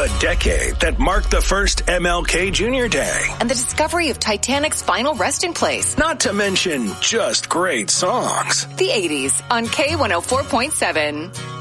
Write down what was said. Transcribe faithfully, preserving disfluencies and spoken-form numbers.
The decade that marked the first M L K Junior Day. And the discovery of Titanic's final resting place. Not to mention just great songs. The eighties on K one oh four point seven.